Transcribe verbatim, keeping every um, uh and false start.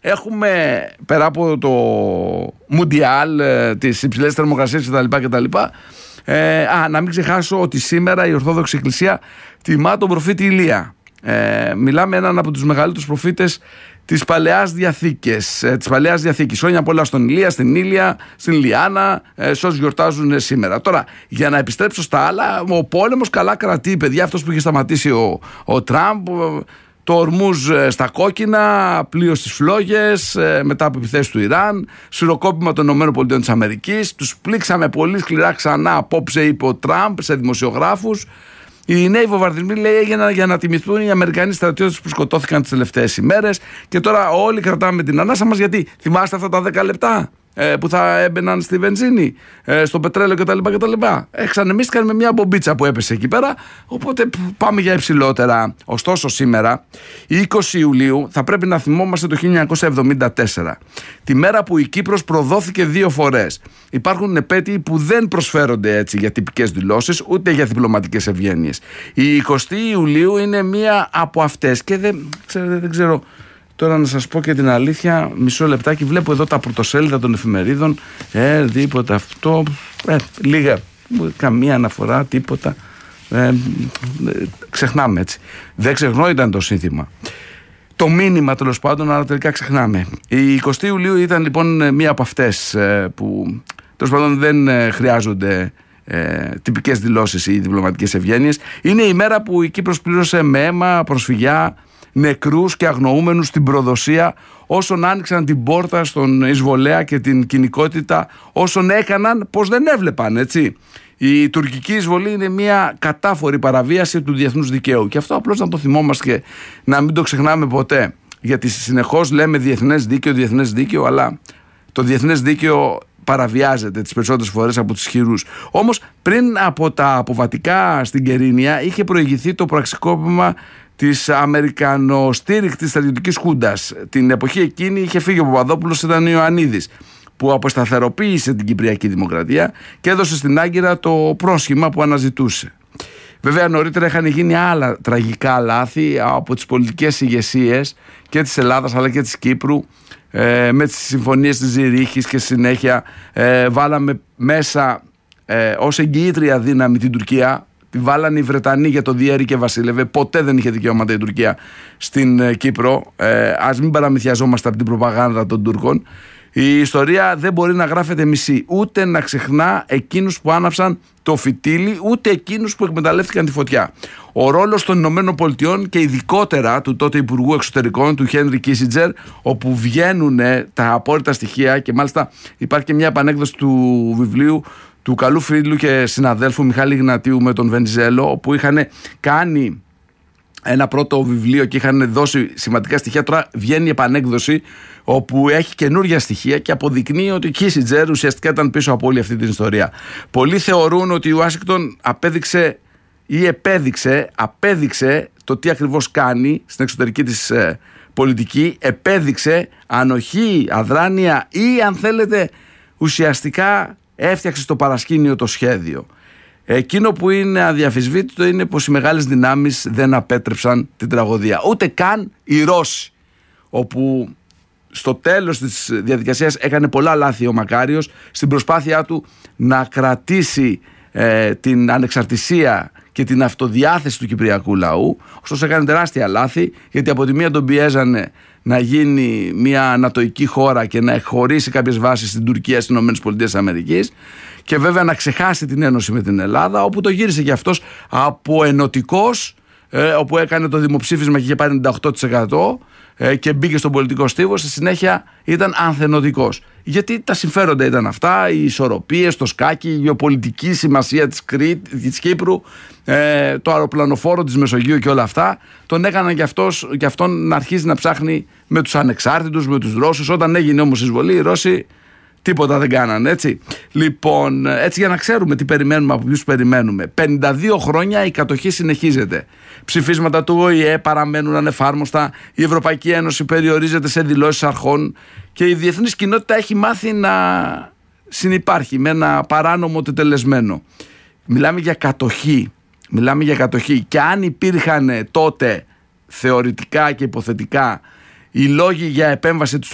έχουμε πέρα από το Μουντιάλ, τις υψηλές θερμοκρασίες κτλ. Ε, α, να μην ξεχάσω ότι σήμερα η Ορθόδοξη Εκκλησία τιμά τον προφήτη Ηλία. Ε, μιλάμε έναν από τους μεγαλύτερους προφήτες της Παλαιάς Διαθήκης, ε, της Παλαιάς Διαθήκης. Χρόνια πολλά στον Ηλία, στην Ήλια, στην Λιάννα, ε, σε όσους γιορτάζουν σήμερα. Τώρα, για να επιστρέψω στα άλλα, ο πόλεμος καλά κρατεί, παιδιά. Αυτός που είχε σταματήσει ο, ο Τραμπ, το Ορμούζ στα κόκκινα, πλοίο στις φλόγες, μετά από επιθέσεις του Ιράν, σφυροκόπημα των ΗΠΑ. Τους πλήξαμε πολύ σκληρά ξανά, απόψε είπε ο Τραμπ σε δημοσιογράφους. Οι νέοι βομβαρδισμοί, λέει, έγιναν για να τιμηθούν οι Αμερικανοί στρατιώτες που σκοτώθηκαν τις τελευταίες ημέρες. Και τώρα όλοι κρατάμε την ανάσα μας, γιατί θυμάστε αυτά τα δέκα λεπτά ε, που θα έμπαιναν στη βενζίνη, ε, στο πετρέλαιο κτλ. κτλ. Εξανεμίστηκαν με μια μπομπίτσα που έπεσε εκεί πέρα. Οπότε πάμε για υψηλότερα. Ωστόσο, σήμερα, είκοσι Ιουλίου, θα πρέπει να θυμόμαστε το χίλια εννιακόσια εβδομήντα τέσσερα. Τη μέρα που η Κύπρος προδόθηκε δύο φορές. Υπάρχουν επέτειοι που δεν προσφέρονται έτσι για τυπικές δηλώσεις, ούτε για διπλωματικές ευγένειες. Η εικοστή Ιουλίου είναι μία από αυτές και δεν, ξέρετε, δεν ξέρω. Τώρα να σας πω και την αλήθεια, μισό λεπτάκι, βλέπω εδώ τα πρωτοσέλιδα των εφημερίδων, ε, τίποτα αυτό, ε, λίγα, καμία αναφορά, τίποτα, ε, ε, ξεχνάμε έτσι. Δεν ξεχνώ, ήταν το σύνθημα. Το μήνυμα τέλος πάντων, αλλά τελικά ξεχνάμε. Η εικοστή Ιουλίου ήταν λοιπόν μία από αυτές ε, που τέλος πάντων δεν ε, χρειάζονται ε, τυπικές δηλώσεις ή διπλωματικές ευγένειες. Είναι η μέρα που η Κύπρος πλήρωσε με αίμα, προσφυγιά, νεκρούς και αγνοούμενους στην προδοσία όσων άνοιξαν την πόρτα στον εισβολέα και την κοινικότητα, όσων έκαναν πως δεν έβλεπαν, έτσι. Η τουρκική εισβολή είναι μια κατάφορη παραβίαση του διεθνούς δικαίου και αυτό απλώς να το θυμόμαστε και να μην το ξεχνάμε ποτέ, γιατί συνεχώς λέμε διεθνές δίκαιο, διεθνές δίκαιο, αλλά το διεθνές δίκαιο παραβιάζεται τις περισσότερες φορές από τους ισχυρούς. Όμως πριν από τα αποβατικά στην Κερίνια είχε προηγηθεί το πραξικόπημα της αμερικανοστήρικτης στρατιωτικής χούντας. Την εποχή εκείνη είχε φύγει ο Παπαδόπουλος, ήταν ο Ιωαννίδης, που αποσταθεροποίησε την Κυπριακή Δημοκρατία και έδωσε στην Άγκυρα το πρόσχημα που αναζητούσε. Βέβαια νωρίτερα είχαν γίνει άλλα τραγικά λάθη από τις πολιτικές ηγεσίες και της Ελλάδας αλλά και της Κύπρου, ε, με τις συμφωνίες της Ζηρίχης και συνέχεια ε, βάλαμε μέσα ε, ως εγγυήτρια δύναμη την Τουρκία. Τη βάλανε οι Βρετανοί για το διέρη και βασίλευε. Ποτέ δεν είχε δικαιώματα η Τουρκία στην ε, Κύπρο. Ε, ας μην παραμυθιαζόμαστε από την προπαγάνδα των Τούρκων. Η ιστορία δεν μπορεί να γράφεται μισή, ούτε να ξεχνά εκείνους που άναψαν το φυτίλι, ούτε εκείνους που εκμεταλλεύτηκαν τη φωτιά. Ο ρόλος των Ηνωμένων Πολιτειών και ειδικότερα του τότε Υπουργού Εξωτερικών, του Χένρι Κίσιντζερ, όπου βγαίνουν τα απόρριτα στοιχεία και μάλιστα υπάρχει και μια επανέκδοση του βιβλίου του καλού φίλου και συναδέλφου Μιχάλη Γνατίου με τον Βενιζέλο, όπου είχαν κάνει ένα πρώτο βιβλίο και είχαν δώσει σημαντικά στοιχεία. Τώρα βγαίνει η επανέκδοση όπου έχει καινούργια στοιχεία και αποδεικνύει ότι ο Κίσιντζερ ουσιαστικά ήταν πίσω από όλη αυτή την ιστορία. Πολλοί θεωρούν ότι η Ουάσιγκτον απέδειξε ή επέδειξε, απέδειξε το τι ακριβώς κάνει στην εξωτερική της ε, πολιτική, επέδειξε ανοχή, αδράνεια ή αν θέλετε ουσιαστικά έφτιαξε στο παρασκήνιο το σχέδιο. Εκείνο που είναι αδιαφυσβήτητο είναι πως οι μεγάλες δυνάμεις δεν απέτρεψαν την τραγωδία. Ούτε καν οι Ρώσοι, όπου στο τέλος της διαδικασίας έκανε πολλά λάθη ο Μακάριος στην προσπάθειά του να κρατήσει ε, την ανεξαρτησία και την αυτοδιάθεση του κυπριακού λαού. Ωστόσο έκανε τεράστια λάθη, γιατί από τη μία τον πιέζανε να γίνει μια ανατοϊκή χώρα και να εκχωρήσει κάποιες βάσεις στην Τουρκία, στις ΗΠΑ, και βέβαια να ξεχάσει την ένωση με την Ελλάδα, όπου το γύρισε και αυτός από ενωτικός, ε, όπου έκανε το δημοψήφισμα και είχε πάρει ενενήντα οκτώ τοις εκατό ε, και μπήκε στον πολιτικό στίβο. Στη συνέχεια ήταν ανθενωτικός. Γιατί τα συμφέροντα ήταν αυτά, οι ισορροπίες, το σκάκι, η γεωπολιτική σημασία της, Κρή, της Κύπρου, ε, το αεροπλανοφόρο της Μεσογείου και όλα αυτά, τον έκαναν και, αυτός, και αυτόν να αρχίσει να ψάχνει με τους ανεξάρτητους, με τους Ρώσους. Όταν έγινε όμως η εισβολή, οι Ρώσοι τίποτα δεν κάνανε, έτσι. Λοιπόν, έτσι για να ξέρουμε τι περιμένουμε, από ποιους περιμένουμε. πενήντα δύο χρόνια η κατοχή συνεχίζεται. Ψηφίσματα του Ο Η Ε παραμένουν ανεφάρμοστα. Η Ευρωπαϊκή Ένωση περιορίζεται σε δηλώσεις αρχών και η διεθνής κοινότητα έχει μάθει να συνυπάρχει με ένα παράνομο τετελεσμένο. Μιλάμε για κατοχή. Μιλάμε για κατοχή. Και αν υπήρχαν τότε θεωρητικά και υποθετικά οι λόγοι για επέμβαση της